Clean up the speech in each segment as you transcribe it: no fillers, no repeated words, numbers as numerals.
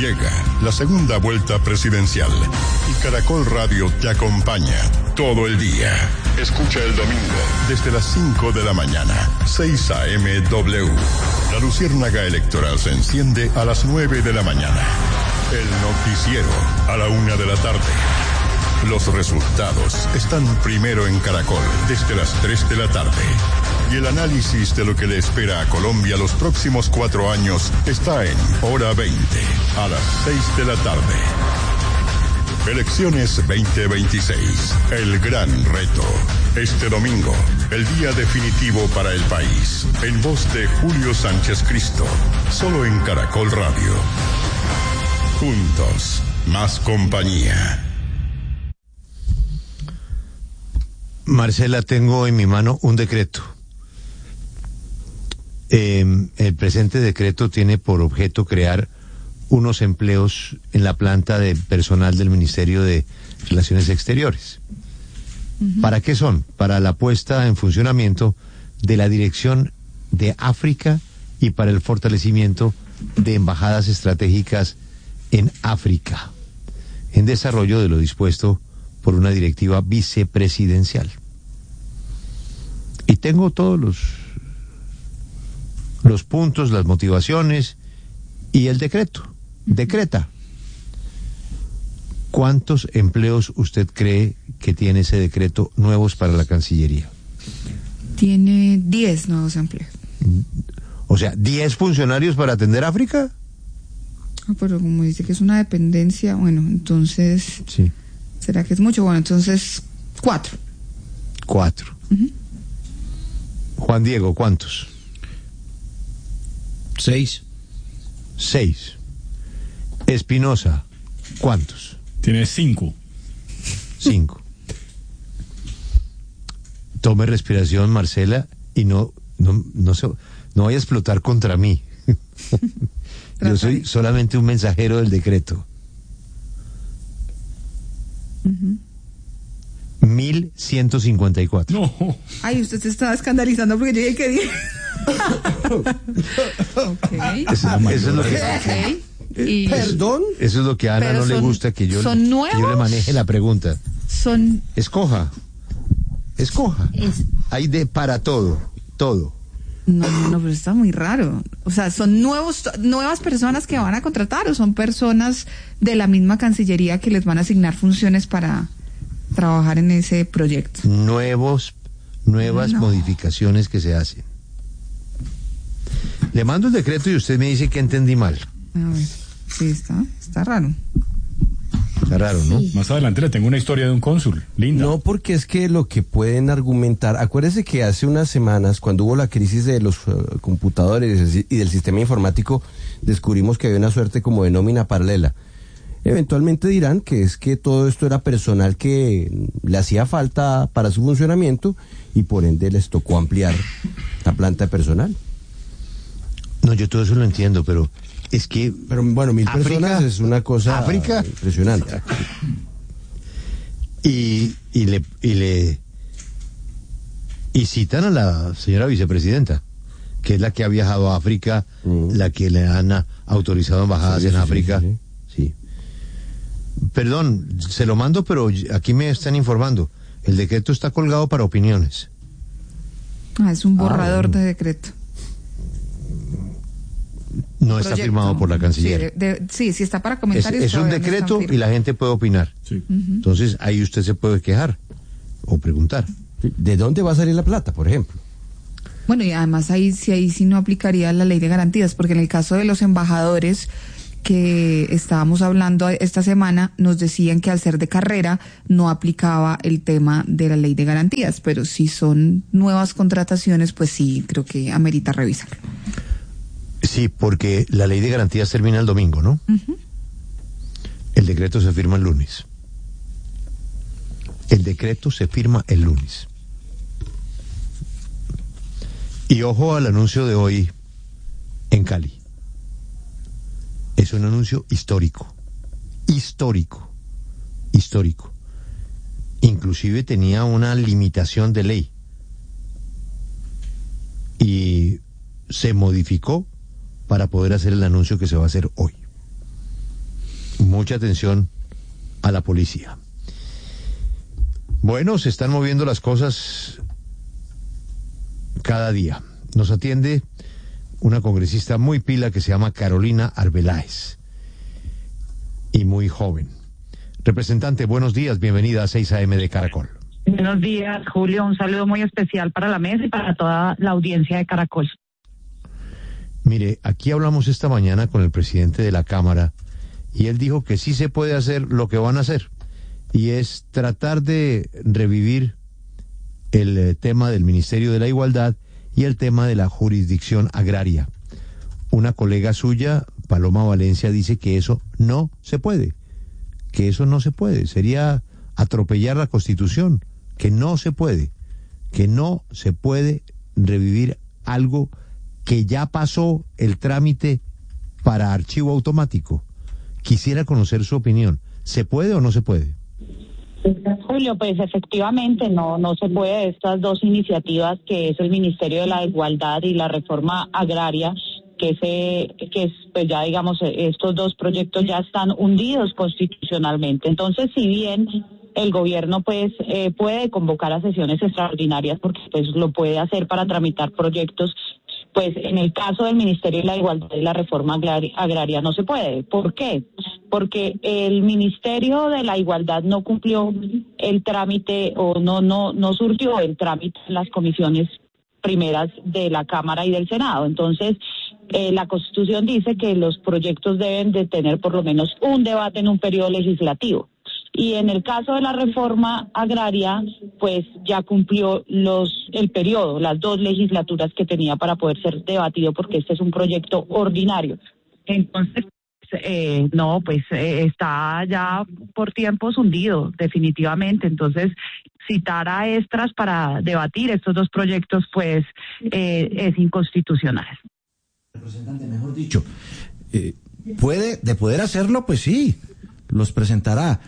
Llega la segunda vuelta presidencial y Caracol Radio te acompaña todo el día. Escucha el domingo desde las 5 de la mañana, 6 a.m. W. La luciérnaga electoral se enciende a las 9 de la mañana. El noticiero a la 1 de la tarde. Los resultados están primero en Caracol desde las 3 de la tarde. Y el análisis de lo que le espera a Colombia los próximos 4 años está en Hora 20, a las 6 de la tarde. Elecciones 2026, el gran reto. Este domingo, el día definitivo para el país. En voz de Julio Sánchez Cristo, solo en Caracol Radio. Juntos, más compañía. Marcela, tengo en mi mano un decreto. El presente decreto tiene por objeto crear unos empleos en la planta de personal del Ministerio de Relaciones Exteriores. ¿Para qué son? Para la puesta en funcionamiento de la Dirección de África y para el fortalecimiento de embajadas estratégicas en África, en desarrollo de lo dispuesto por una directiva vicepresidencial. Y tengo todos los puntos, las motivaciones y el decreto. Decreta. ¿Cuántos empleos usted cree que tiene ese decreto nuevos para la Cancillería? Tiene 10 nuevos empleos. O sea, ¿10 funcionarios para atender África? Pero como dice que es una dependencia, bueno, entonces... Sí. ¿Será que es mucho? Bueno, entonces 4. 4. Juan Diego, ¿cuántos? 6. 6. Espinosa, ¿cuántos? Tiene 5. 5. Tome respiración, Marcela, y no vaya a explotar contra mí. Yo soy solamente un mensajero del decreto. 1154. No. Ay, usted se estaba escandalizando porque yo dije que 10. Okay. Eso es lo que... Okay. Y... ¿Perdón? Eso es lo que a Ana no le gusta, que yo le maneje la pregunta. Escoja. Hay para todo. No, pero está muy raro. O sea, ¿son nuevas personas que van a contratar o son personas de la misma Cancillería que les van a asignar funciones para trabajar en ese proyecto? Nuevas modificaciones que se hacen. Le mando el decreto y usted me dice que entendí mal. A ver, sí, está raro. Está raro, ¿no? Más adelante le tengo una historia de un cónsul, linda. No, porque es que lo que pueden argumentar, acuérdese que hace unas semanas, cuando hubo la crisis de los computadores y del sistema informático, descubrimos que había una suerte como de nómina paralela. Eventualmente dirán que es que todo esto era personal que le hacía falta para su funcionamiento y por ende les tocó ampliar la planta de personal. No, yo todo eso lo entiendo, pero es que... Pero bueno, 1000 personas es una cosa impresionante. Y citan a la señora vicepresidenta, que es la que ha viajado a África, la que le han autorizado embajadas en África. Sí. Perdón, se lo mando, pero aquí me están informando. El decreto está colgado para opiniones. Es un borrador de decreto. No está firmado por la Cancillería. Sí, está para comentarios. Es un decreto y la gente puede opinar. Sí. Entonces ahí usted se puede quejar o preguntar. ¿De dónde va a salir la plata, por ejemplo? Bueno, y además ahí sí no aplicaría la ley de garantías, porque en el caso de los embajadores que estábamos hablando esta semana, nos decían que al ser de carrera no aplicaba el tema de la ley de garantías, pero si son nuevas contrataciones, pues sí, creo que amerita revisarlo. Sí, porque la ley de garantías termina el domingo, ¿no? El decreto se firma el lunes. El decreto se firma el lunes. Y ojo al anuncio de hoy en Cali. Es un anuncio histórico. Inclusive tenía una limitación de ley. Y se modificó para poder hacer el anuncio que se va a hacer hoy. mucha atención a la policía. Bueno, se están moviendo las cosas cada día. Nos atiende una congresista muy pila que se llama Carolina Arbeláez y muy joven. Representante, buenos días, bienvenida a 6 AM de Caracol. Buenos días, Julio, un saludo muy especial para la mesa y para toda la audiencia de Caracol. Mire, aquí hablamos esta mañana con el presidente de la Cámara y él dijo que sí se puede hacer lo que van a hacer, y es tratar de revivir el tema del Ministerio de la Igualdad y el tema de la jurisdicción agraria. Una colega suya, Paloma Valencia, dice que eso no se puede, sería atropellar la Constitución, que no se puede revivir algo que ya pasó el trámite para archivo automático. Quisiera conocer su opinión. ¿Se puede o no se puede? Julio, pues efectivamente no se puede. Estas dos iniciativas, que es el Ministerio de la Igualdad y la Reforma Agraria, pues ya digamos, estos dos proyectos ya están hundidos constitucionalmente. Entonces, si bien el gobierno pues puede convocar a sesiones extraordinarias, porque pues lo puede hacer para tramitar proyectos, pues en el caso del Ministerio de la Igualdad y la Reforma Agraria no se puede. ¿Por qué? Porque el Ministerio de la Igualdad no cumplió el trámite o no surtió el trámite en las comisiones primeras de la Cámara y del Senado. Entonces, la Constitución dice que los proyectos deben de tener por lo menos un debate en un periodo legislativo. Y en el caso de la reforma agraria, pues ya cumplió el periodo, las dos legislaturas que tenía para poder ser debatido, porque este es un proyecto ordinario. Entonces, está ya por tiempos hundido, definitivamente. Entonces, citar a extras para debatir estos dos proyectos, pues, es inconstitucional. Representante, mejor dicho, de poder hacerlo, pues sí, los presentará.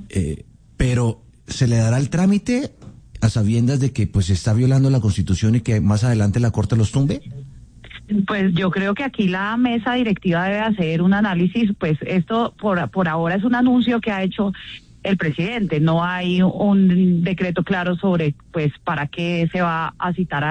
Pero ¿se le dará el trámite a sabiendas de que pues se está violando la Constitución y que más adelante la Corte los tumbe? Pues yo creo que aquí la mesa directiva debe hacer un análisis. Pues esto por ahora es un anuncio que ha hecho el presidente. No hay un decreto claro sobre pues para qué se va a citar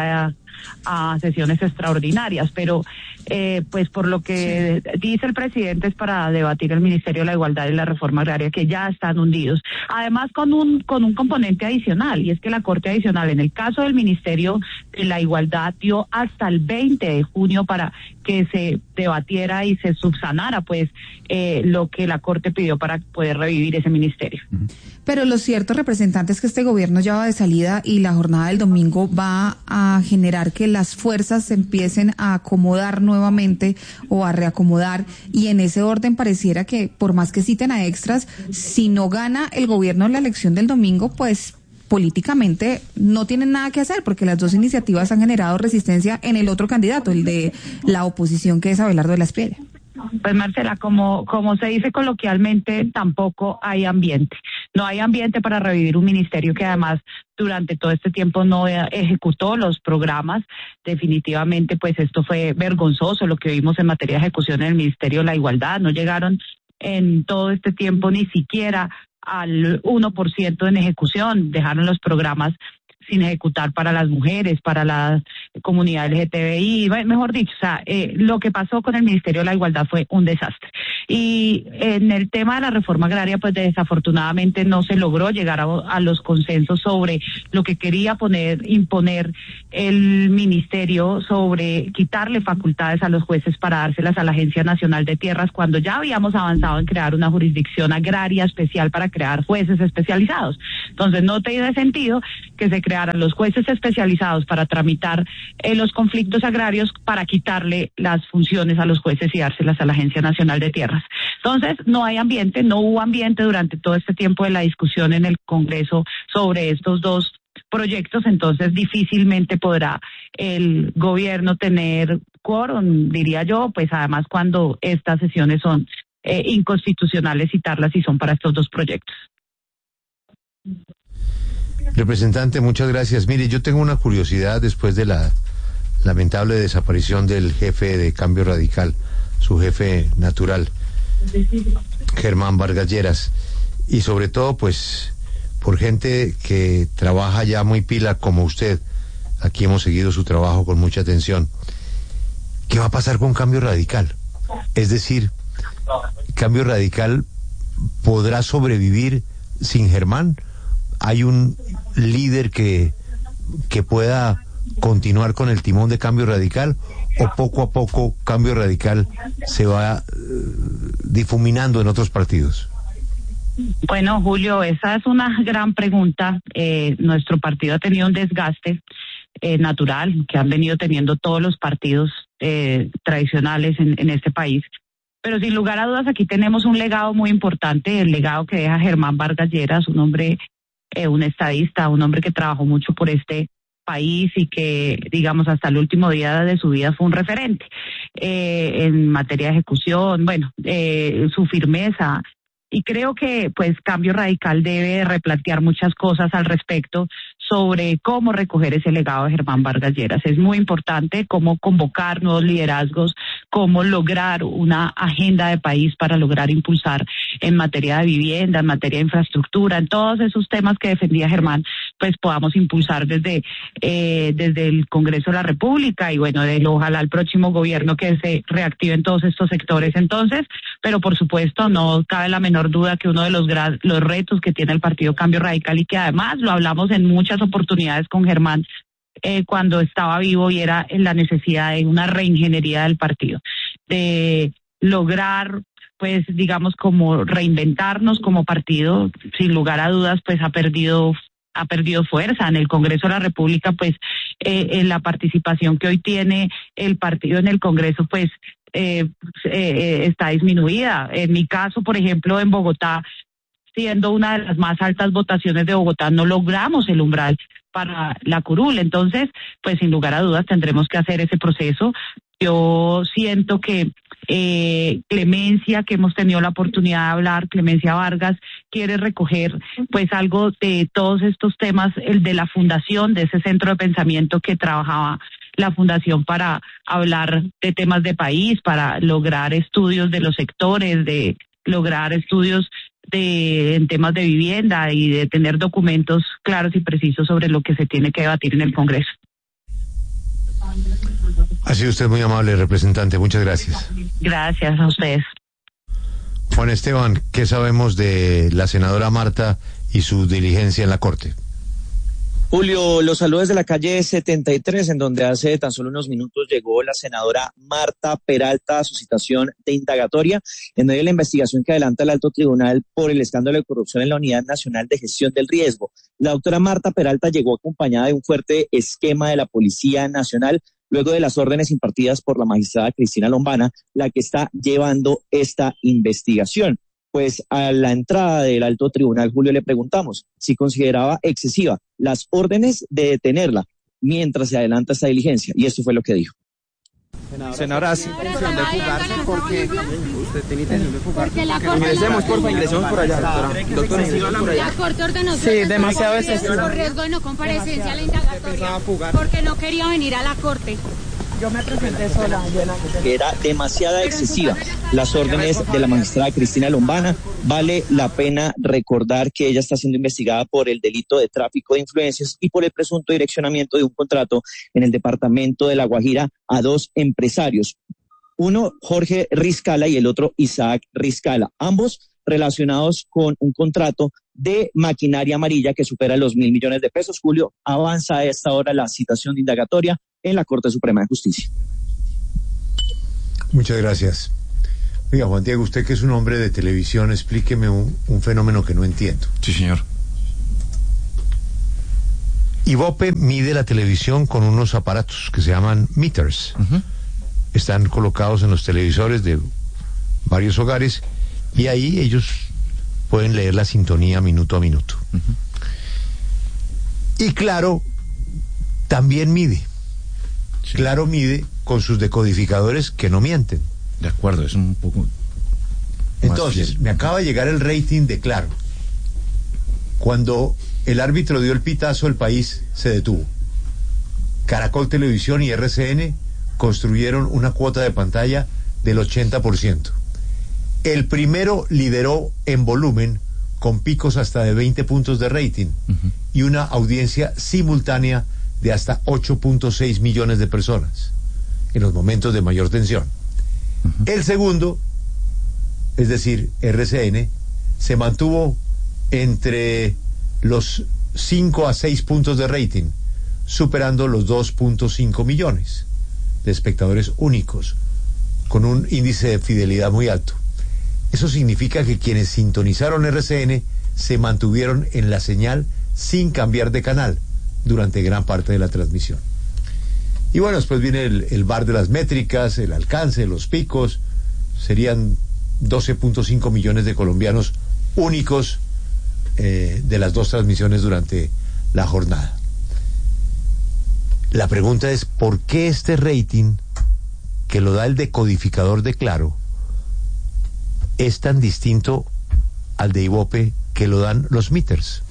a sesiones extraordinarias, pero pues por lo que dice el presidente es para debatir el Ministerio de la Igualdad y la Reforma Agraria, que ya están hundidos. Además con un componente adicional, y es que la Corte Adicional en el caso del Ministerio de la Igualdad dio hasta el 20 de junio para que se debatiera y se subsanara pues lo que la Corte pidió para poder revivir ese ministerio. Pero lo cierto, representante, es que este gobierno ya va de salida y la jornada del domingo va a generar que las fuerzas se empiecen a acomodar nuevamente o a reacomodar, y en ese orden pareciera que por más que citen a extras, si no gana el gobierno en la elección del domingo, pues políticamente no tienen nada que hacer, porque las dos iniciativas han generado resistencia en el otro candidato, el de la oposición, que es Abelardo de la Espriella. Pues Marcela, como se dice coloquialmente, tampoco hay ambiente. No hay ambiente para revivir un ministerio que además durante todo este tiempo no ejecutó los programas. Definitivamente, pues esto fue vergonzoso lo que vimos en materia de ejecución en el Ministerio de la Igualdad. No llegaron en todo este tiempo ni siquiera al 1% en ejecución. Dejaron los programas sin ejecutar para las mujeres, para la comunidad LGTBI, mejor dicho, o sea, lo que pasó con el Ministerio de la Igualdad fue un desastre. Y en el tema de la reforma agraria, pues desafortunadamente no se logró llegar a los consensos sobre lo que quería imponer el ministerio, sobre quitarle facultades a los jueces para dárselas a la Agencia Nacional de Tierras, cuando ya habíamos avanzado en crear una jurisdicción agraria especial para crear jueces especializados. Entonces no tiene sentido que se crearan los jueces especializados para tramitar los conflictos agrarios, para quitarle las funciones a los jueces y dárselas a la Agencia Nacional de Tierras. Entonces no hubo ambiente durante todo este tiempo de la discusión en el Congreso sobre estos dos proyectos. Entonces difícilmente podrá el gobierno tener quórum, diría yo, pues además cuando estas sesiones son inconstitucionales citarlas y son para estos dos proyectos. Representante, muchas gracias. Mire, yo tengo una curiosidad después de la lamentable desaparición del jefe de Cambio Radical, su jefe natural. Germán Vargas Lleras, y sobre todo pues por gente que trabaja ya muy pila como usted. Aquí hemos seguido su trabajo con mucha atención. ¿Qué va a pasar con Cambio Radical? Es decir, ¿Cambio Radical podrá sobrevivir sin Germán? ¿Hay un líder que pueda continuar con el timón de Cambio Radical, o poco a poco Cambio Radical se va difuminando en otros partidos? Bueno, Julio, esa es una gran pregunta. Nuestro partido ha tenido un desgaste natural que han venido teniendo todos los partidos tradicionales en este país. Pero sin lugar a dudas aquí tenemos un legado muy importante, el legado que deja Germán Vargas Lleras, un hombre, un estadista, un hombre que trabajó mucho por este país y que, digamos, hasta el último día de su vida fue un referente en materia de ejecución, su firmeza. Y creo que, pues, Cambio Radical debe replantear muchas cosas al respecto sobre cómo recoger ese legado de Germán Vargas Lleras. Es muy importante cómo convocar nuevos liderazgos, cómo lograr una agenda de país para lograr impulsar en materia de vivienda, en materia de infraestructura, en todos esos temas que defendía Germán, pues podamos impulsar desde el Congreso de la República y ojalá el próximo gobierno que se reactiven todos estos sectores. Entonces, pero por supuesto no cabe la menor duda que uno de los retos que tiene el Partido Cambio Radical, y que además lo hablamos en muchas oportunidades con Germán cuando estaba vivo, y era en la necesidad de una reingeniería del partido, de lograr, pues digamos, como reinventarnos como partido. Sin lugar a dudas, pues ha perdido fuerza en el Congreso de la República, pues en la participación que hoy tiene el partido en el Congreso, pues está disminuida. En mi caso, por ejemplo, en Bogotá, siendo una de las más altas votaciones de Bogotá, no logramos el umbral para la curul. Entonces, pues sin lugar a dudas tendremos que hacer ese proceso. Yo siento que Clemencia, que hemos tenido la oportunidad de hablar, Clemencia Vargas, quiere recoger pues algo de todos estos temas, el de la fundación, de ese centro de pensamiento que trabajaba la fundación para hablar de temas de país, para lograr estudios de los sectores, de lograr estudios en temas de vivienda y de tener documentos claros y precisos sobre lo que se tiene que debatir en el Congreso. Ha sido usted muy amable, representante. Muchas gracias. Gracias a ustedes. Juan Esteban, ¿qué sabemos de la senadora Marta y su diligencia en la Corte? Julio, los saludos de la calle 73, en donde hace tan solo unos minutos llegó la senadora Marta Peralta a su citación de indagatoria en medio de la investigación que adelanta el Alto Tribunal por el escándalo de corrupción en la Unidad Nacional de Gestión del Riesgo. La doctora Marta Peralta llegó acompañada de un fuerte esquema de la Policía Nacional, luego de las órdenes impartidas por la magistrada Cristina Lombana, la que está llevando esta investigación. Pues a la entrada del Alto Tribunal, Julio, le preguntamos si consideraba excesiva las órdenes de detenerla mientras se adelanta esta diligencia, y esto fue lo que dijo. Senadora, ¿sí intención de fugarse? Porque usted tiene intención de fugarse. Porque la Corte ingresemos por allá, doctora. La Corte ordenó demasiado excesivo. por riesgo de no comparecencia a la indagatoria, porque no quería venir a la Corte. Yo me presenté sola. Que era demasiada excesiva las órdenes de la magistrada Cristina Lombana. Vale la pena recordar que ella está siendo investigada por el delito de tráfico de influencias y por el presunto direccionamiento de un contrato en el departamento de La Guajira a dos empresarios. Uno, Jorge Riscala, y el otro, Isaac Riscala. Ambos relacionados con un contrato de maquinaria amarilla que supera los 1.000 millones de pesos. Julio, avanza a esta hora la citación de indagatoria en la Corte Suprema de Justicia. Muchas gracias. Oiga, Juan Diego, usted que es un hombre de televisión, explíqueme un fenómeno que no entiendo. Sí, señor. Ibope mide la televisión con unos aparatos que se llaman meters. Uh-huh. Están colocados en los televisores de varios hogares y ahí ellos pueden leer la sintonía minuto a minuto. Uh-huh. Y Claro también mide. Sí. Claro mide con sus decodificadores que no mienten. De acuerdo, es un poco... Entonces, me acaba de llegar el rating de Claro. Cuando el árbitro dio el pitazo, el país se detuvo. Caracol Televisión y RCN... construyeron una cuota de pantalla del 80%. El primero lideró en volumen, con picos hasta de 20 puntos de rating y una audiencia simultánea de hasta 8.6 millones de personas en los momentos de mayor tensión. El segundo, es decir, RCN, se mantuvo entre los 5 a 6 puntos de rating, superando los 2.5 millones de espectadores únicos, con un índice de fidelidad muy alto. Eso significa que quienes sintonizaron RCN se mantuvieron en la señal sin cambiar de canal durante gran parte de la transmisión. Y bueno, después viene el bar de las métricas, el alcance, los picos. Serían 12.5 millones de colombianos únicos de las dos transmisiones durante la jornada. La pregunta es, ¿por qué este rating que lo da el decodificador de Claro es tan distinto al de Ibope que lo dan los meters?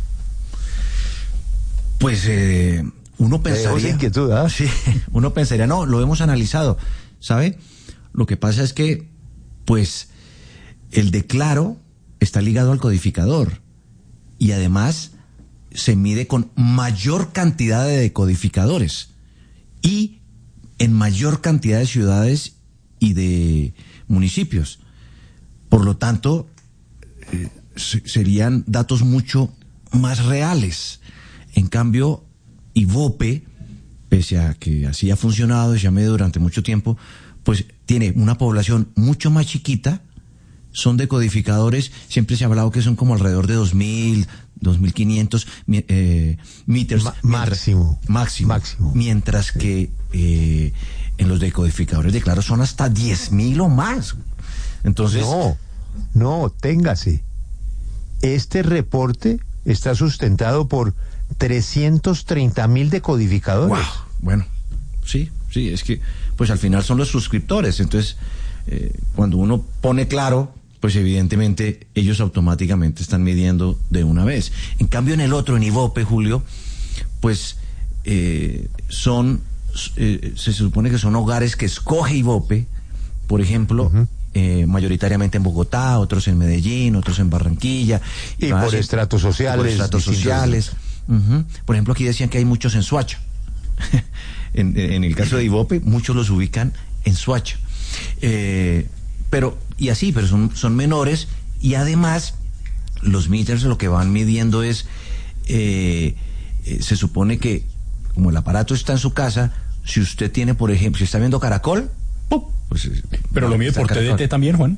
Pues uno pensaría... inquietud, ¿ah? Sí, uno pensaría, no, lo hemos analizado, ¿sabe? Lo que pasa es que, pues, el de Claro está ligado al codificador y además se mide con mayor cantidad de decodificadores y en mayor cantidad de ciudades y de municipios. Por lo tanto, serían datos mucho más reales. En cambio, Ibope, pese a que así ha funcionado y se ha medido durante mucho tiempo, pues tiene una población mucho más chiquita, son decodificadores, siempre se ha hablado que son como alrededor de 2.000, 2.500 meters. Máximo. Mientras que en los decodificadores de Claro son hasta 10.000 o más. Entonces... No, téngase. Este reporte está sustentado por 330.000 decodificadores. Wow. Bueno, sí, es que pues al final son los suscriptores. Entonces, cuando uno pone Claro, pues evidentemente ellos automáticamente están midiendo de una vez. En cambio, en el otro, en Ibope, Julio, pues se supone que son hogares que escoge Ibope, por ejemplo, mayoritariamente en Bogotá, otros en Medellín, otros en Barranquilla. Y por estratos sociales. Por ejemplo, aquí decían que hay muchos en Soacha. en el caso de Ibope, muchos los ubican en Soacha. Pero son menores, y además los meters lo que van midiendo es, se supone que como el aparato está en su casa, si usted tiene, por ejemplo, si está viendo Caracol, ¡pum! Pues, pero lo mide por TDT también, Juan.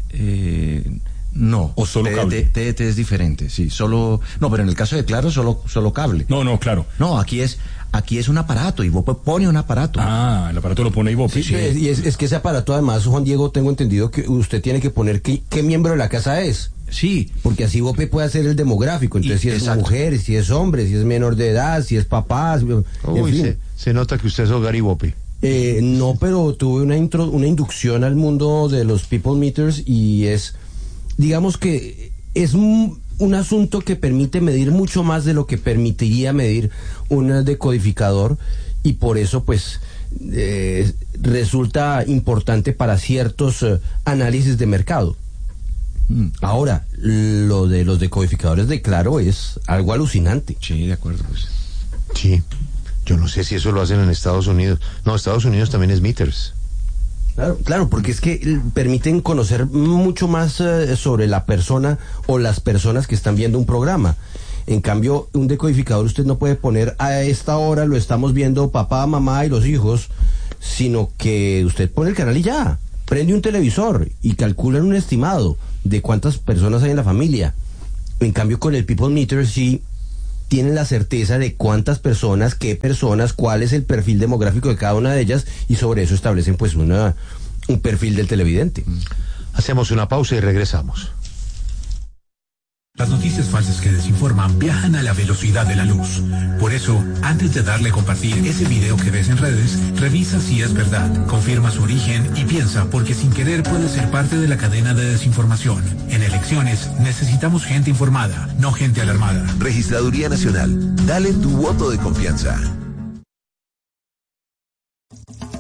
No. ¿O solo cable? TDT es diferente, sí, solo... No, pero en el caso de Claro, solo cable. No, claro. No, aquí es un aparato, Ibope pone un aparato. Ah, el aparato lo pone Ibope. Sí. Y es que ese aparato, además, Juan Diego, tengo entendido que usted tiene que poner qué miembro de la casa es. Sí. Porque así Ibope puede hacer el demográfico, entonces si es mujer, si es hombre, si es menor de edad, si es papá, en fin. Se nota que usted es hogar Ibope. No, pero tuve una inducción al mundo de los people meters y digamos que es un asunto que permite medir mucho más de lo que permitiría medir un decodificador, y por eso pues resulta importante para ciertos análisis de mercado. Ahora, lo de los decodificadores de Claro es algo alucinante. Sí, de acuerdo, pues. Sí. Yo no sé si eso lo hacen en Estados Unidos. No, Estados Unidos también es meters. Claro, porque es que permiten conocer mucho más sobre la persona o las personas que están viendo un programa. En cambio, un decodificador usted no puede poner a esta hora lo estamos viendo papá, mamá y los hijos, sino que usted pone el canal y ya. Prende un televisor y calculan un estimado de cuántas personas hay en la familia. En cambio, con el People Meter sí tienen la certeza de cuántas personas, qué personas, cuál es el perfil demográfico de cada una de ellas, y sobre eso establecen pues un perfil del televidente. Hacemos una pausa y regresamos. Las noticias falsas que desinforman viajan a la velocidad de la luz. Por eso, antes de darle a compartir ese video que ves en redes, revisa si es verdad, confirma su origen y piensa, porque sin querer puede ser parte de la cadena de desinformación. En elecciones necesitamos gente informada, no gente alarmada. Registraduría Nacional. Dale tu voto de confianza.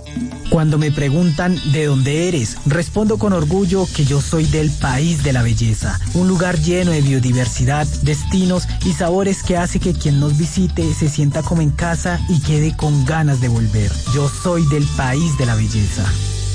Cuando me preguntan de dónde eres, respondo con orgullo que yo soy del país de la belleza, un lugar lleno de biodiversidad, destinos y sabores que hace que quien nos visite se sienta como en casa y quede con ganas de volver. Yo soy del país de la belleza.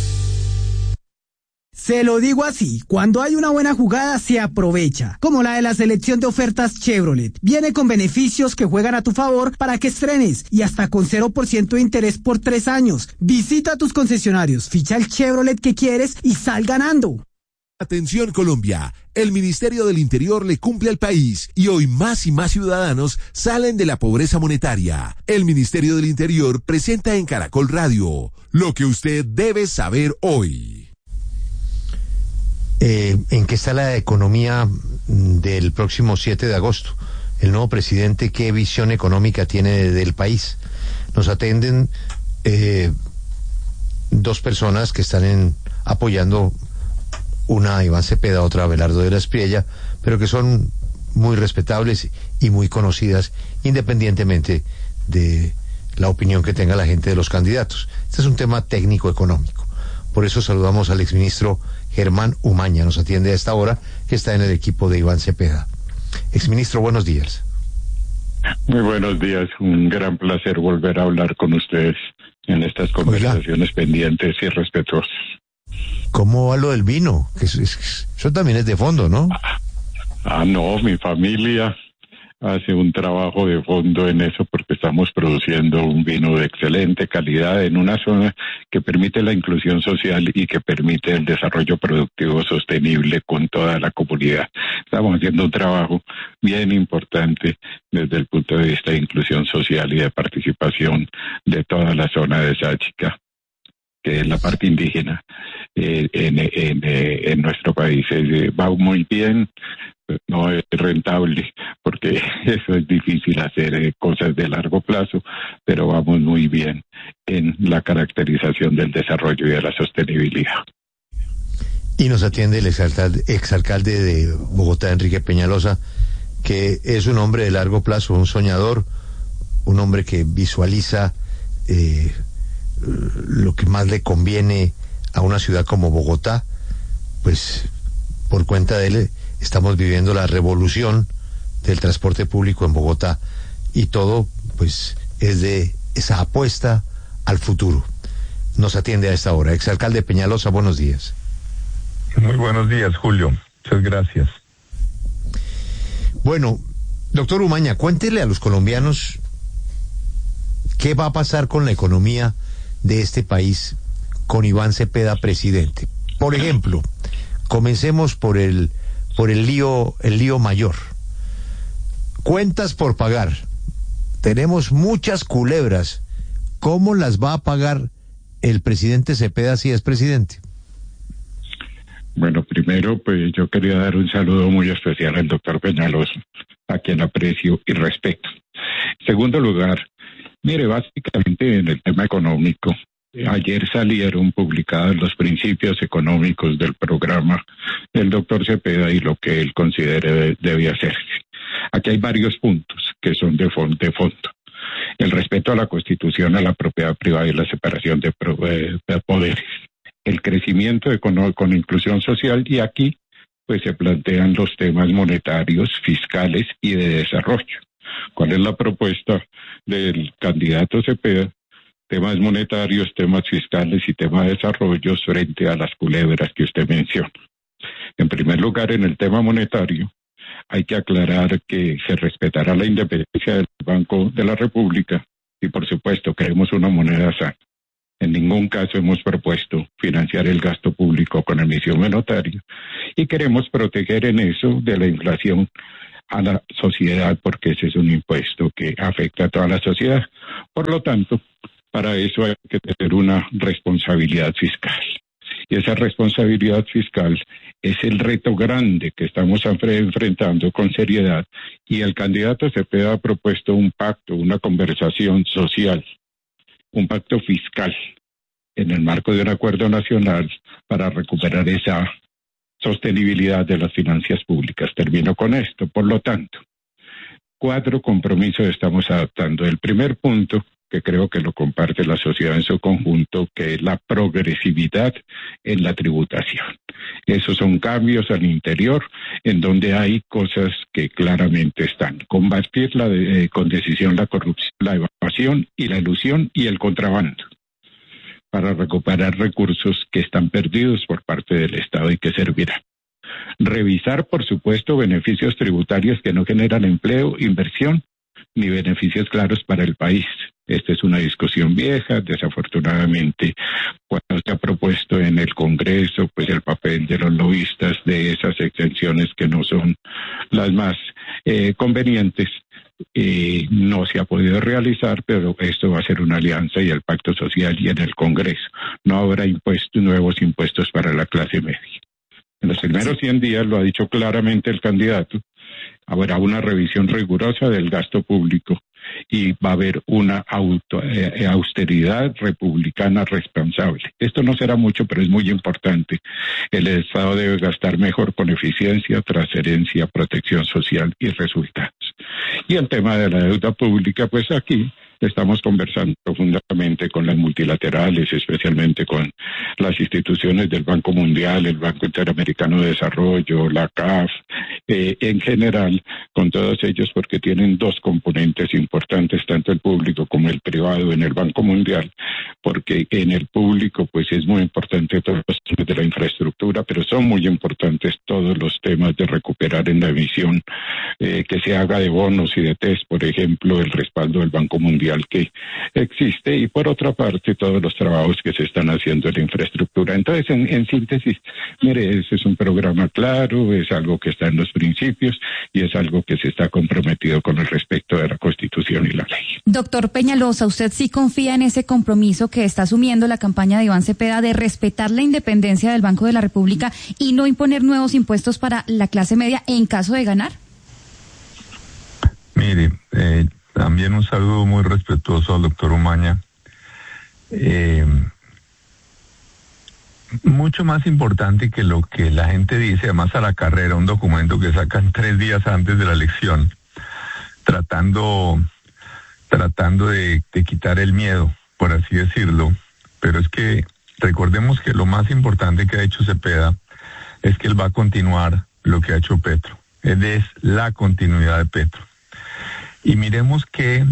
Se lo digo así, cuando hay una buena jugada se aprovecha, como la de la selección de ofertas Chevrolet. Viene con beneficios que juegan a tu favor para que estrenes y hasta con 0% de interés por 3 años. Visita tus concesionarios, ficha el Chevrolet que quieres y sal ganando. Atención Colombia, el Ministerio del Interior le cumple al país y hoy más y más ciudadanos salen de la pobreza monetaria. El Ministerio del Interior presenta en Caracol Radio lo que usted debe saber hoy. ¿En qué está la economía del próximo 7 de agosto? El nuevo presidente, ¿qué visión económica tiene del país? Nos atienden 2 personas que están apoyando, una a Iván Cepeda, otra a Abelardo de la Espriella, pero que son muy respetables y muy conocidas, independientemente de la opinión que tenga la gente de los candidatos. Este es un tema técnico-económico. Por eso saludamos al exministro Germán Umaña, nos atiende a esta hora, que está en el equipo de Iván Cepeda. Exministro, buenos días. Muy buenos días, un gran placer volver a hablar con ustedes en estas conversaciones pendientes y respetuosas. ¿Cómo va lo del vino? Que eso también es de fondo, ¿no? No, mi familia hace un trabajo de fondo en eso porque estamos produciendo un vino de excelente calidad en una zona que permite la inclusión social y que permite el desarrollo productivo sostenible con toda la comunidad. Estamos haciendo un trabajo bien importante desde el punto de vista de inclusión social y de participación de toda la zona de Sáchica, que es la parte indígena en nuestro país. Va muy bien, no es rentable porque eso es difícil hacer cosas de largo plazo, pero vamos muy bien en la caracterización del desarrollo y de la sostenibilidad. Y nos atiende el exalcalde de Bogotá, Enrique Peñalosa, que es un hombre de largo plazo, un soñador, un hombre que visualiza lo que más le conviene a una ciudad como Bogotá. Pues por cuenta de él estamos viviendo la revolución del transporte público en Bogotá y todo pues es de esa apuesta al futuro. Nos atiende a esta hora. Exalcalde Peñalosa, buenos días. Muy buenos días, Julio. Muchas gracias. Bueno, doctor Umaña, cuéntele a los colombianos qué va a pasar con la economía de este país con Iván Cepeda presidente. Por ejemplo, comencemos por el lío mayor. Cuentas por pagar. Tenemos muchas culebras. ¿Cómo las va a pagar el presidente Cepeda si es presidente? Bueno, primero, pues yo quería dar un saludo muy especial al doctor Peñalosa, a quien aprecio y respeto. En segundo lugar, mire, básicamente en el tema económico, ayer salieron publicados los principios económicos del programa del doctor Cepeda y lo que él considere debe hacerse. Aquí hay varios puntos que son de fondo. El respeto a la Constitución, a la propiedad privada y la separación de poderes. El crecimiento con inclusión social, y aquí pues se plantean los temas monetarios, fiscales y de desarrollo. ¿Cuál es la propuesta del candidato Cepeda? Temas monetarios, temas fiscales y temas de desarrollo frente a las culebras que usted menciona. En primer lugar, en el tema monetario, hay que aclarar que se respetará la independencia del Banco de la República y, por supuesto, queremos una moneda sana. En ningún caso hemos propuesto financiar el gasto público con emisión monetaria y queremos proteger en eso de la inflación a la sociedad, porque ese es un impuesto que afecta a toda la sociedad. Por lo tanto, para eso hay que tener una responsabilidad fiscal. Y esa responsabilidad fiscal es el reto grande que estamos enfrentando con seriedad. Y el candidato Cepeda ha propuesto un pacto, una conversación social, un pacto fiscal en el marco de un acuerdo nacional para recuperar esa sostenibilidad de las finanzas públicas. Termino con esto. Por lo tanto, 4 compromisos estamos adaptando. El primer punto, que creo que lo comparte la sociedad en su conjunto, que es la progresividad en la tributación. Esos son cambios al interior en donde hay cosas que claramente están. Combatir con decisión la corrupción, la evasión y la elusión y el contrabando, para recuperar recursos que están perdidos por parte del Estado y que servirán. Revisar, por supuesto, beneficios tributarios que no generan empleo, inversión, ni beneficios claros para el país. Esta es una discusión vieja, desafortunadamente, cuando se ha propuesto en el Congreso, pues el papel de los lobistas de esas exenciones que no son las más convenientes, no se ha podido realizar, pero esto va a ser una alianza y el pacto social y en el Congreso. No habrá nuevos impuestos para la clase media. En los primeros 100 días, lo ha dicho claramente el candidato, habrá una revisión rigurosa del gasto público y va a haber una austeridad republicana responsable. Esto no será mucho, pero es muy importante. El Estado debe gastar mejor con eficiencia, transferencia, protección social y resultados. Y el tema de la deuda pública, pues aquí estamos conversando profundamente con las multilaterales, especialmente con las instituciones del Banco Mundial, el Banco Interamericano de Desarrollo, la CAF, en general, con todos ellos, porque tienen dos componentes importantes, tanto el público como el privado en el Banco Mundial, porque en el público pues es muy importante todos los temas de la infraestructura, pero son muy importantes todos los temas de recuperar en la emisión, que se haga de bonos y de test, por ejemplo, el respaldo del Banco Mundial que existe, y por otra parte todos los trabajos que se están haciendo en la infraestructura. Entonces, en síntesis, mire, ese es un programa claro, es algo que está en los principios y es algo que se está comprometido con el respeto de la Constitución y la ley. Doctor Peñalosa, ¿usted sí confía en ese compromiso que está asumiendo la campaña de Iván Cepeda de respetar la independencia del Banco de la República y no imponer nuevos impuestos para la clase media en caso de ganar? Mire, también un saludo muy respetuoso al doctor Umaña. Mucho más importante que lo que la gente dice, además a la carrera, un documento que sacan 3 días antes de la elección, tratando de quitar el miedo, por así decirlo. Pero es que recordemos que lo más importante que ha hecho Cepeda es que él va a continuar lo que ha hecho Petro. Él es la continuidad de Petro. Y miremos que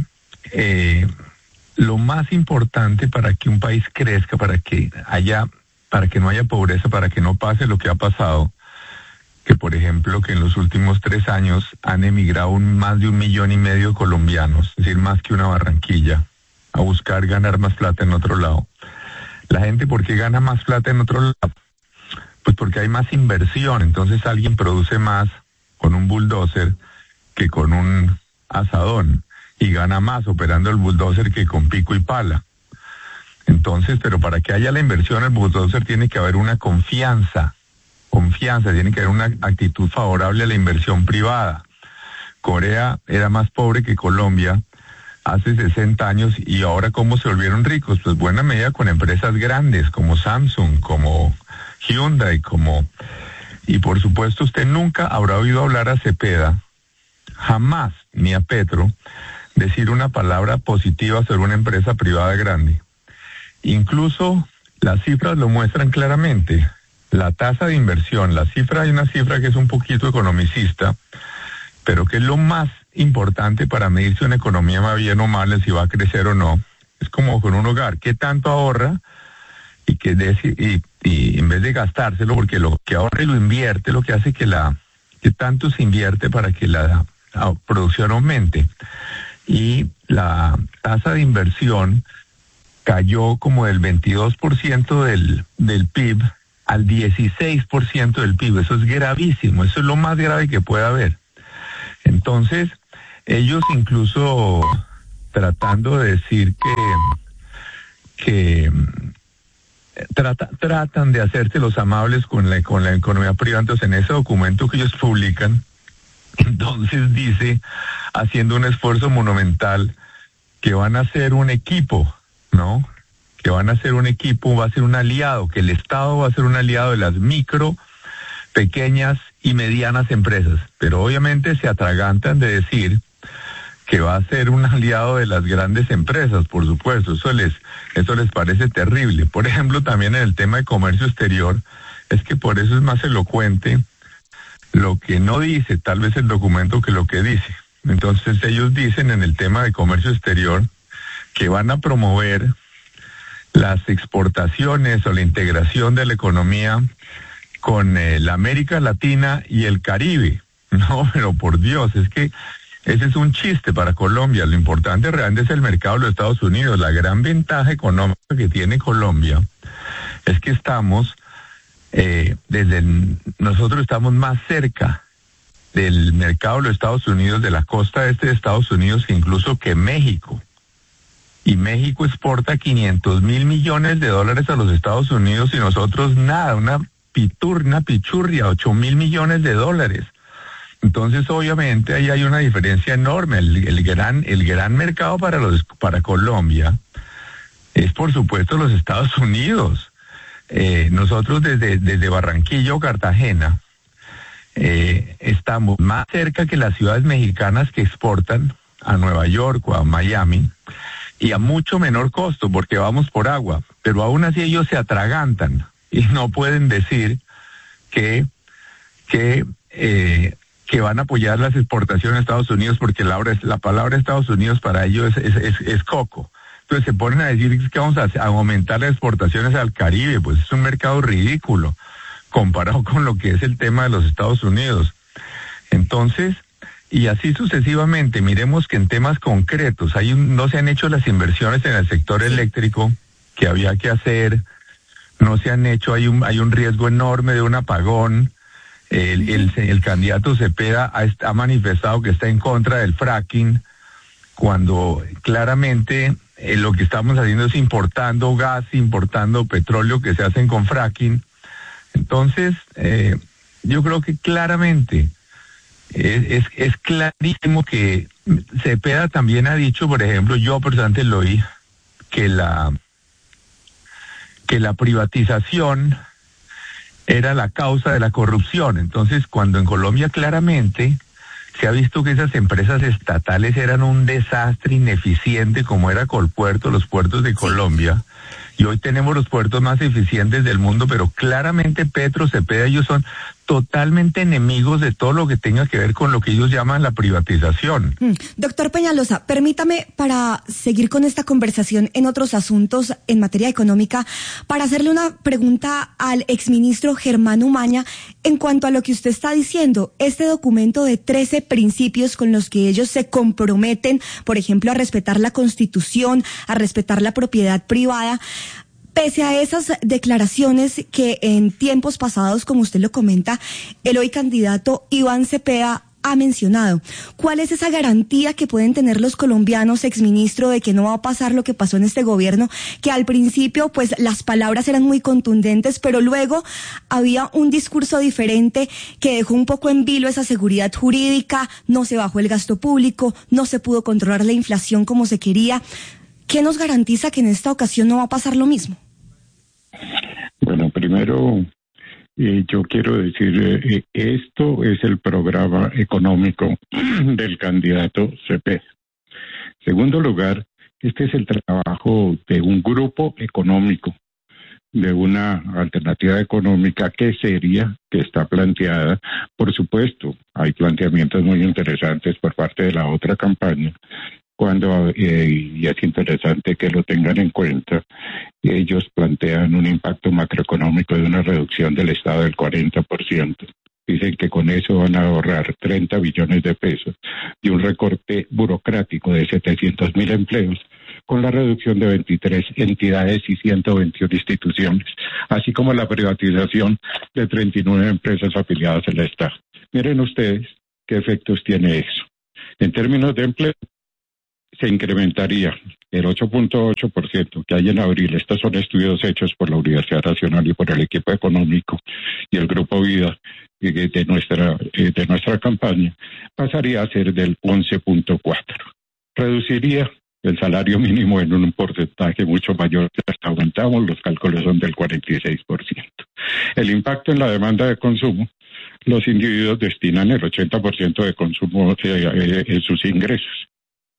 lo más importante para que un país crezca, para que no haya pobreza, para que no pase lo que ha pasado, que por ejemplo que en los últimos 3 años han emigrado más de 1,5 millones de colombianos, es decir, más que una Barranquilla, a buscar ganar más plata en otro lado. La gente, ¿por qué gana más plata en otro lado? Pues porque hay más inversión, entonces alguien produce más con un bulldozer que con un asadón y gana más operando el bulldozer que con pico y pala. Entonces, pero para que haya la inversión, el bulldozer tiene que haber una confianza, tiene que haber una actitud favorable a la inversión privada. Corea era más pobre que Colombia hace 60 años y ahora ¿cómo se volvieron ricos? Pues buena medida con empresas grandes como Samsung, como Hyundai, y por supuesto usted nunca habrá oído hablar a Cepeda, jamás, ni a Petro, decir una palabra positiva sobre una empresa privada grande. Incluso las cifras lo muestran claramente. La tasa de inversión, hay una cifra que es un poquito economicista, pero que es lo más importante para medir si una economía va bien o mal, si va a crecer o no. Es como con un hogar, ¿qué tanto ahorra? Y en vez de gastárselo, porque lo que ahorra y lo invierte, lo que hace que tanto se invierte para que la producción aumente. Y la tasa de inversión cayó como del 22% del PIB al 16% del PIB. Eso es gravísimo, eso es lo más grave que puede haber. Entonces, ellos incluso tratando de decir que tratan de hacerse los amables con la economía privada. Entonces, en ese documento que ellos publican, entonces dice, haciendo un esfuerzo monumental, que van a ser un equipo, ¿no? Que van a ser un equipo, va a ser un aliado, que el Estado va a ser un aliado de las micro, pequeñas y medianas empresas. Pero obviamente se atragantan de decir que va a ser un aliado de las grandes empresas, por supuesto, eso les parece terrible. Por ejemplo, también en el tema de comercio exterior, es que por eso es más elocuente lo que no dice tal vez el documento que lo que dice. Entonces ellos dicen en el tema de comercio exterior que van a promover las exportaciones o la integración de la economía con la América Latina y el Caribe. No, pero por Dios, es que ese es un chiste para Colombia. Lo importante realmente es el mercado de los Estados Unidos. La gran ventaja económica que tiene Colombia es que estamos, nosotros estamos más cerca del mercado de los Estados Unidos, de la costa este de Estados Unidos, incluso que México. Y México exporta 500 mil millones de dólares a los Estados Unidos y nosotros nada, una pichurria, 8 mil millones de dólares. Entonces, obviamente, ahí hay una diferencia enorme. El gran mercado para Colombia es, por supuesto, los Estados Unidos. Nosotros desde Barranquilla o Cartagena estamos más cerca que las ciudades mexicanas que exportan a Nueva York o a Miami y a mucho menor costo porque vamos por agua. Pero aún así ellos se atragantan y no pueden decir que van a apoyar las exportaciones a Estados Unidos porque la palabra Estados Unidos para ellos es coco. Entonces se ponen a decir que vamos a aumentar las exportaciones al Caribe, pues es un mercado ridículo comparado con lo que es el tema de los Estados Unidos. Entonces, y así sucesivamente, miremos que en temas concretos no se han hecho las inversiones en el sector eléctrico que había que hacer, no se han hecho, hay un riesgo enorme de un apagón. El candidato Cepeda ha manifestado que está en contra del fracking, cuando claramente lo que estamos haciendo es importando gas, importando petróleo que se hacen con fracking. Entonces, yo creo que claramente es clarísimo que Cepeda también ha dicho, por ejemplo, yo personalmente lo oí, que la privatización era la causa de la corrupción. Entonces, cuando en Colombia claramente se ha visto que esas empresas estatales eran un desastre ineficiente, como era Colpuerto, los puertos de Colombia, y hoy tenemos los puertos más eficientes del mundo, pero claramente Petro, Cepeda, ellos son totalmente enemigos de todo lo que tenga que ver con lo que ellos llaman la privatización. Doctor Peñalosa, permítame, para seguir con esta conversación en otros asuntos en materia económica, para hacerle una pregunta al exministro Germán Umaña en cuanto a lo que usted está diciendo, este documento de 13 principios con los que ellos se comprometen, por ejemplo, a respetar la Constitución, a respetar la propiedad privada. Pese a esas declaraciones que en tiempos pasados, como usted lo comenta, el hoy candidato Iván Cepeda ha mencionado, ¿cuál es esa garantía que pueden tener los colombianos, exministro, de que no va a pasar lo que pasó en este gobierno, que al principio pues las palabras eran muy contundentes, pero luego había un discurso diferente que dejó un poco en vilo esa seguridad jurídica, no se bajó el gasto público, no se pudo controlar la inflación como se quería? ¿Qué nos garantiza que en esta ocasión no va a pasar lo mismo? Bueno, primero yo quiero decir, esto es el programa económico del candidato Cepeda. Segundo lugar, este es el trabajo de un grupo económico, de una alternativa económica que es seria, que está planteada. Por supuesto, hay planteamientos muy interesantes por parte de la otra campaña, y es interesante que lo tengan en cuenta. Ellos plantean un impacto macroeconómico de una reducción del Estado del 40%. Dicen que con eso van a ahorrar 30 billones de pesos y un recorte burocrático de 700.000 empleos, con la reducción de 23 entidades y 121 instituciones, así como la privatización de 39 empresas afiliadas al Estado. Miren ustedes qué efectos tiene eso. En términos de empleo, se incrementaría el 8.8% que hay en abril. Estos son estudios hechos por la Universidad Nacional y por el equipo económico y el Grupo Vida de nuestra campaña, pasaría a ser del 11.4%. Reduciría el salario mínimo en un porcentaje mucho mayor. Hasta aumentamos, los cálculos son del 46%. El impacto en la demanda de consumo, los individuos destinan el 80% de consumo en sus ingresos.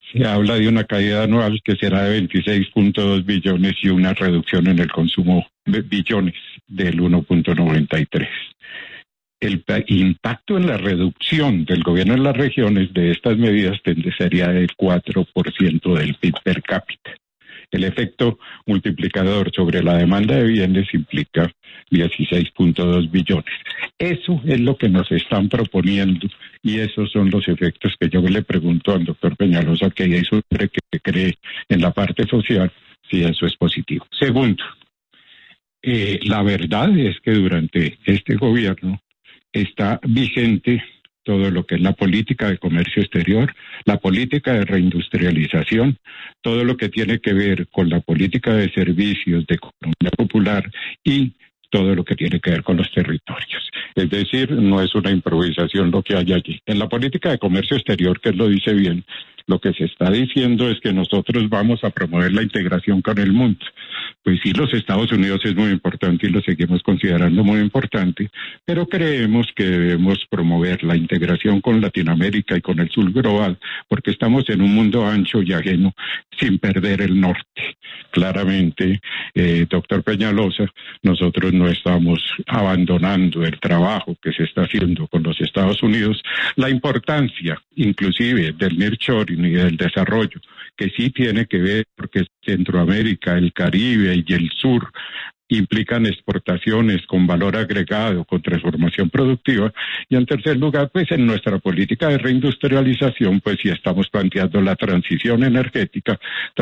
se habla de una caída anual que será de 26.2 billones y una reducción en el consumo de billones del 1.93. El impacto en la reducción del gobierno en las regiones de estas medidas sería del 4% del PIB per cápita. El efecto multiplicador sobre la demanda de bienes implica 16.2 billones. Eso es lo que nos están proponiendo y esos son los efectos que yo le pregunto al doctor Peñalosa, que es un hombre que cree en la parte social, si eso es positivo. Segundo, la verdad es que durante este gobierno está vigente todo lo que es la política de comercio exterior, la política de reindustrialización, todo lo que tiene que ver con la política de servicios, de economía popular y todo lo que tiene que ver con los territorios. Es decir, no es una improvisación lo que hay allí. En la política de comercio exterior, que él lo dice bien, lo que se está diciendo es que nosotros vamos a promover la integración con el mundo. Pues sí, los Estados Unidos es muy importante y lo seguimos considerando muy importante, pero creemos que debemos promover la integración con Latinoamérica y con el sur global, porque estamos en un mundo ancho y ajeno sin perder el norte. Claramente, doctor Peñalosa, nosotros no estamos abandonando el trabajo que se está haciendo con los Estados Unidos, la importancia inclusive del nearshoring y del desarrollo, que sí tiene que ver porque Centroamérica, el Caribe y el sur implican exportaciones con valor agregado, con transformación productiva, y en tercer lugar, pues en nuestra política de reindustrialización, pues sí estamos planteando la transición energética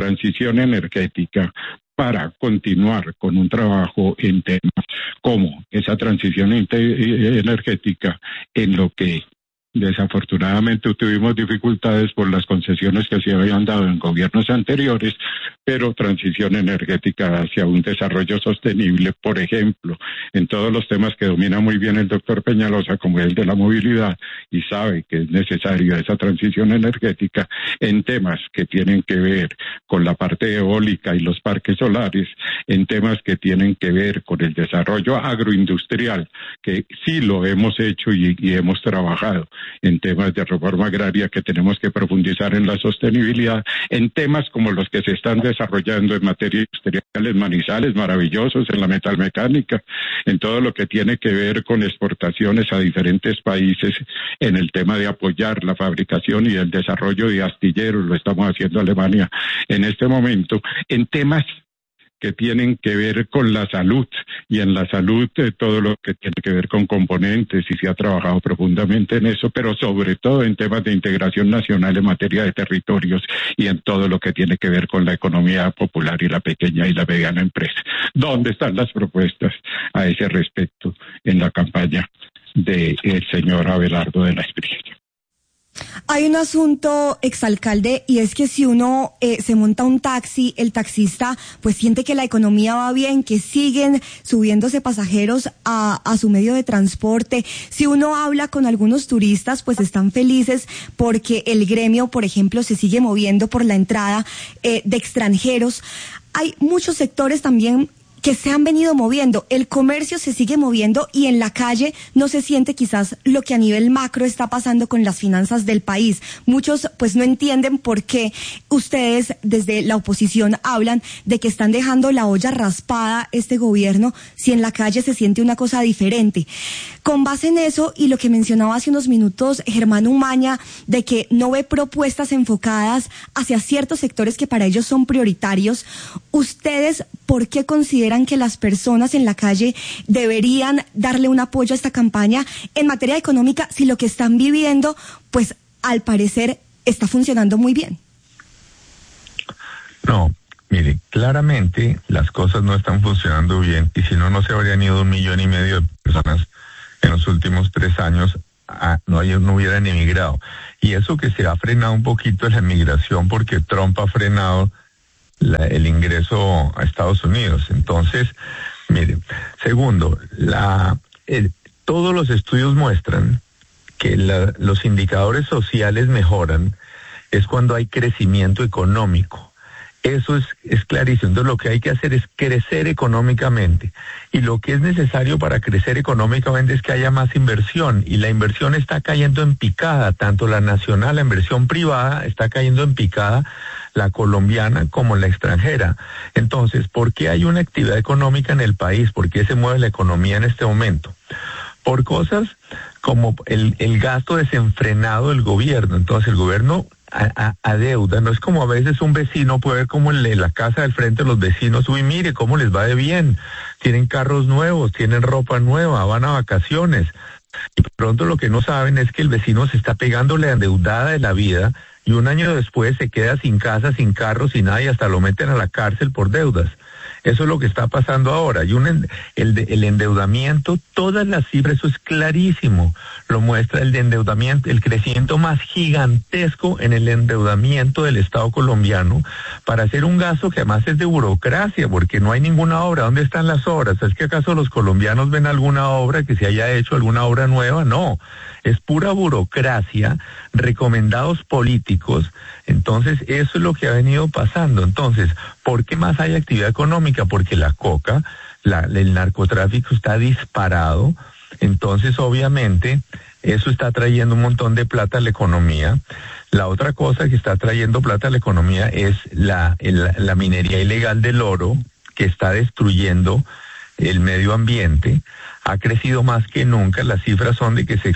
para continuar con un trabajo en temas como esa transición energética en lo que desafortunadamente tuvimos dificultades por las concesiones que se habían dado en gobiernos anteriores, pero transición energética hacia un desarrollo sostenible, por ejemplo, en todos los temas que domina muy bien el doctor Peñalosa, como el de la movilidad, y sabe que es necesaria esa transición energética, en temas que tienen que ver con la parte eólica y los parques solares, en temas que tienen que ver con el desarrollo agroindustrial, que sí lo hemos hecho y hemos trabajado, en temas de reforma agraria que tenemos que profundizar en la sostenibilidad, en temas como los que se están desarrollando en materia industrial en Manizales, maravillosos, en la metalmecánica, en todo lo que tiene que ver con exportaciones a diferentes países, en el tema de apoyar la fabricación y el desarrollo de astilleros, lo estamos haciendo Alemania en este momento, en temas que tienen que ver con la salud, y en la salud todo lo que tiene que ver con componentes, y se ha trabajado profundamente en eso, pero sobre todo en temas de integración nacional en materia de territorios y en todo lo que tiene que ver con la economía popular y la pequeña y la mediana empresa. ¿Dónde están las propuestas a ese respecto en la campaña del señor Abelardo de la Espriella? Hay un asunto, exalcalde, y es que si uno se monta un taxi, el taxista pues siente que la economía va bien, que siguen subiéndose pasajeros a su medio de transporte. Si uno habla con algunos turistas, pues están felices porque el gremio, por ejemplo, se sigue moviendo por la entrada de extranjeros. Hay muchos sectores también que se han venido moviendo, el comercio se sigue moviendo y en la calle no se siente quizás lo que a nivel macro está pasando con las finanzas del país. Muchos pues no entienden por qué ustedes desde la oposición hablan de que están dejando la olla raspada este gobierno si en la calle se siente una cosa diferente. Con base en eso y lo que mencionaba hace unos minutos Germán Umaña, de que no ve propuestas enfocadas hacia ciertos sectores que para ellos son prioritarios, ¿ustedes por qué consideran que las personas en la calle deberían darle un apoyo a esta campaña en materia económica si lo que están viviendo, pues al parecer está funcionando muy bien? No, mire, claramente las cosas no están funcionando bien, y si no, no se habrían ido 1,5 millones de personas en los últimos 3 años, no hubieran emigrado. Y eso que se ha frenado un poquito es la emigración, porque Trump ha frenado el ingreso a Estados Unidos. Entonces, mire, segundo, todos los estudios muestran que los indicadores sociales mejoran es cuando hay crecimiento económico. Eso es clarísimo. Entonces lo que hay que hacer es crecer económicamente. Y lo que es necesario para crecer económicamente es que haya más inversión. Y la inversión está cayendo en picada, tanto la nacional, la inversión privada está cayendo en picada, la colombiana como la extranjera. Entonces, ¿por qué hay una actividad económica en el país? ¿Por qué se mueve la economía en este momento? Por cosas como el gasto desenfrenado del gobierno. Entonces el gobierno adeuda, no es como a veces un vecino puede ver como en la casa del frente los vecinos, uy, mire cómo les va de bien, tienen carros nuevos, tienen ropa nueva, van a vacaciones. Y pronto lo que no saben es que el vecino se está pegando la endeudada de la vida y un año después se queda sin casa, sin carro, sin nada y hasta lo meten a la cárcel por deudas. Eso es lo que está pasando ahora. Y el endeudamiento, todas las cifras, eso es clarísimo. Lo muestra el de endeudamiento, el crecimiento más gigantesco en el endeudamiento del Estado colombiano para hacer un gasto que además es de burocracia, porque no hay ninguna obra. ¿Dónde están las obras? ¿Es que acaso los colombianos ven alguna obra que se haya hecho, alguna obra nueva? No. Es pura burocracia, recomendados políticos. Entonces, eso es lo que ha venido pasando. Entonces, ¿por qué más hay actividad económica? Porque la coca, el narcotráfico está disparado. Entonces, obviamente, eso está trayendo un montón de plata a la economía. La otra cosa que está trayendo plata a la economía es la minería ilegal del oro, que está destruyendo el medio ambiente. Ha crecido más que nunca. Las cifras son de que se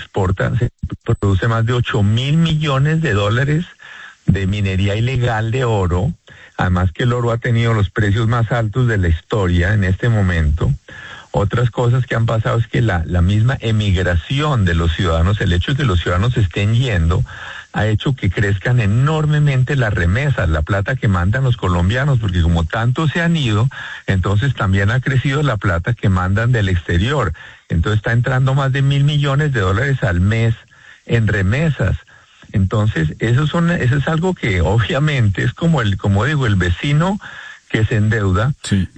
produce más de 8.000 millones de dólares de minería ilegal de oro. Además que el oro ha tenido los precios más altos de la historia en este momento. Otras cosas que han pasado es que la misma emigración de los ciudadanos, el hecho de que los ciudadanos estén yendo, ha hecho que crezcan enormemente las remesas, la plata que mandan los colombianos, porque como tantos se han ido, entonces también ha crecido la plata que mandan del exterior. Entonces está entrando más de 1.000 millones de dólares al mes en remesas. Entonces eso es algo que obviamente es como el vecino que se endeuda, sí.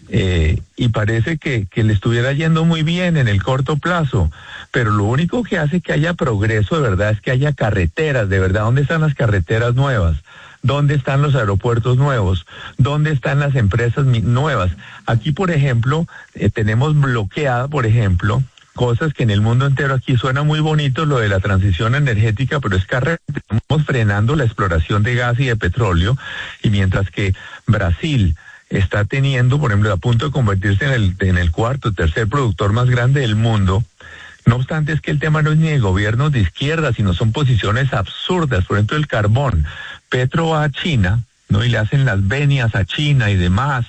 Y parece que le estuviera yendo muy bien en el corto plazo, pero lo único que hace que haya progreso de verdad es que haya carreteras, de verdad. ¿Dónde están las carreteras nuevas? ¿Dónde están los aeropuertos nuevos? ¿Dónde están las empresas nuevas? Aquí, por ejemplo, tenemos bloqueada, por ejemplo, cosas que en el mundo entero aquí suena muy bonito, lo de la transición energética, pero es que estamos frenando la exploración de gas y de petróleo, y mientras que Brasil está teniendo, por ejemplo, a punto de convertirse en el cuarto, tercer productor más grande del mundo. No obstante, es que el tema no es ni de gobiernos de izquierda, sino son posiciones absurdas. Por ejemplo, el carbón. Petro va a China, ¿no? Y le hacen las venias a China y demás.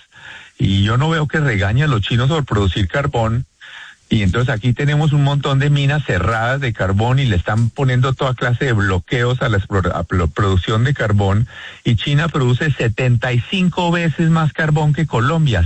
Y yo no veo que regañen a los chinos por producir carbón. Y entonces aquí tenemos un montón de minas cerradas de carbón y le están poniendo toda clase de bloqueos a la producción de carbón. Y China produce 75 veces más carbón que Colombia,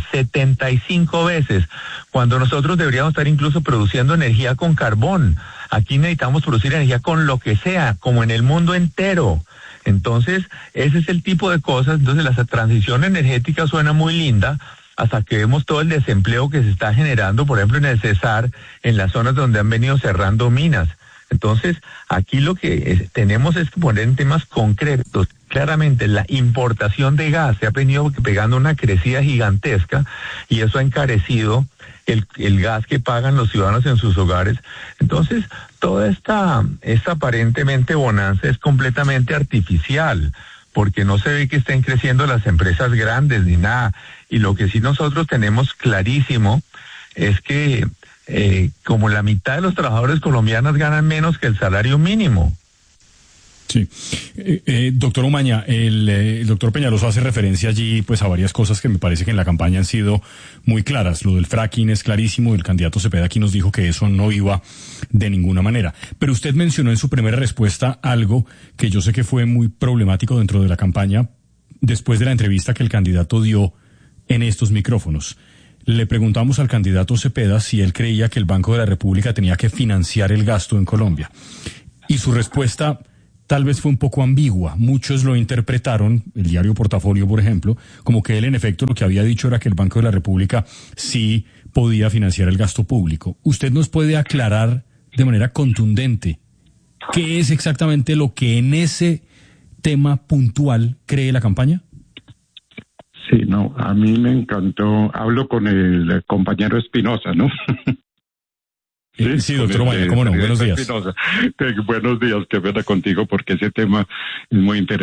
75 veces, cuando nosotros deberíamos estar incluso produciendo energía con carbón. Aquí necesitamos producir energía con lo que sea, como en el mundo entero. Entonces, ese es el tipo de cosas. Entonces, la transición energética suena muy linda, hasta que vemos todo el desempleo que se está generando, por ejemplo, en el Cesar, en las zonas donde han venido cerrando minas. Entonces, aquí lo que tenemos es que poner en temas concretos. Claramente, la importación de gas se ha venido pegando una crecida gigantesca y eso ha encarecido el gas que pagan los ciudadanos en sus hogares. Entonces, toda esta aparentemente bonanza es completamente artificial, porque no se ve que estén creciendo las empresas grandes ni nada. Y lo que sí nosotros tenemos clarísimo es que como la mitad de los trabajadores colombianos ganan menos que el salario mínimo. Sí. Doctor Umaña, el doctor Peñalosa hace referencia allí pues a varias cosas que me parece que en la campaña han sido muy claras. Lo del fracking es clarísimo, el candidato Cepeda aquí nos dijo que eso no iba de ninguna manera. Pero usted mencionó en su primera respuesta algo que yo sé que fue muy problemático dentro de la campaña después de la entrevista que el candidato dio en estos micrófonos. Le preguntamos al candidato Cepeda si él creía que el Banco de la República tenía que financiar el gasto en Colombia. Y su respuesta tal vez fue un poco ambigua. Muchos lo interpretaron, el diario Portafolio, por ejemplo, como que él en efecto lo que había dicho era que el Banco de la República sí podía financiar el gasto público. ¿Usted nos puede aclarar de manera contundente qué es exactamente lo que en ese tema puntual cree la campaña? Sí, no, a mí me encantó. Hablo con el compañero Espinosa, ¿no? Sí, doctor Omaña, cómo no, buenos días. Espinosa. Buenos días, qué pena contigo porque ese tema es muy interesante.